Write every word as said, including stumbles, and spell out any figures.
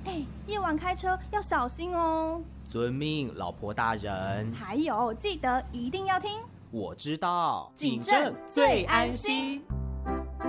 嘿，夜晚开车要小心哦。 遵命，老婆大人。 还有，记得一定要听。 我知道， 警政最安心。